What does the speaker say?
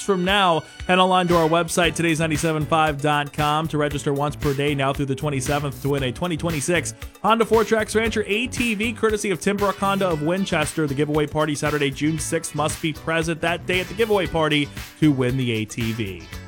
from now. Head online to our website, todays975.com, to register once per day now through the 27th to win a 2026 Honda 4Trax Rancher ATV courtesy of Timbrook Honda of Winchester. The giveaway party Saturday, June 6th. Must be present that day at the giveaway party to win the ATV.